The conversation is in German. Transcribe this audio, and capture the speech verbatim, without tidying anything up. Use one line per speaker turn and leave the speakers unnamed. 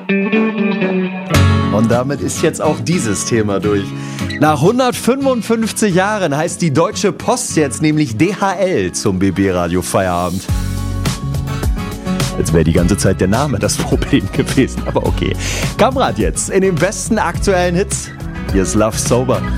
Und damit ist jetzt auch dieses Thema durch. Nach hundertfünfundfünfzig Jahren heißt die Deutsche Post jetzt nämlich D H L zum B B-Radio Feierabend. Als wäre die ganze Zeit der Name das Problem gewesen, aber okay. Kamerad jetzt in den besten aktuellen Hits. Hier ist Love Sober.